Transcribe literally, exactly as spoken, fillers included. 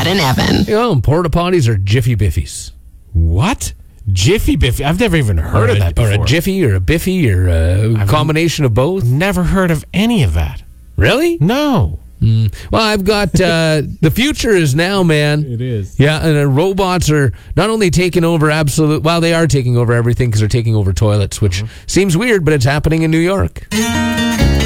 and Evan. You know, porta potties are Jiffy Biffies. What? Jiffy Biffy? I've never even heard or of a, that before. Or a Jiffy or a Biffy or a I've combination of both. Never heard of any of that. Really? No. Mm. Well, I've got uh, the future is now, man. It is. Yeah, and uh, robots are not only taking over absolute. Well, they are taking over everything because they're taking over toilets, which Mm-hmm. seems weird, but it's happening in New York.